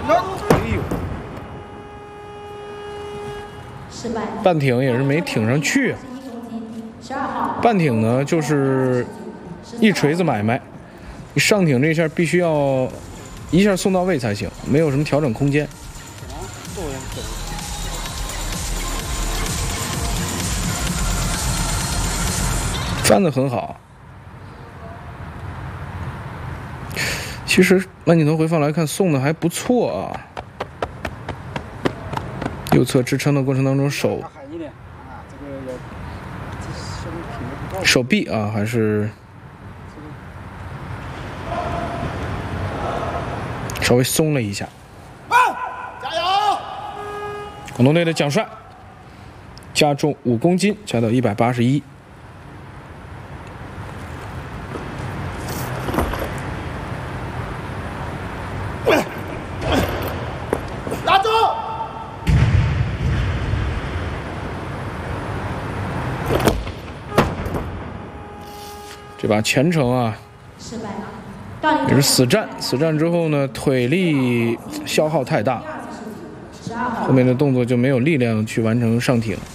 半挺也是没挺上去。半挺呢，就是一锤子买卖，你上挺这一下必须要一下送到位才行，没有什么调整空间。翻得很好。其实慢镜头回放来看，送的还不错啊。右侧支撑的过程当中，手臂啊还是稍微松了一下。 加油！ 广东队的蒋帅加重5公斤，加到181。 打住！ 这把全程啊也是死战，死战之后呢，腿力消耗太大，后面的动作就没有力量去完成上挺。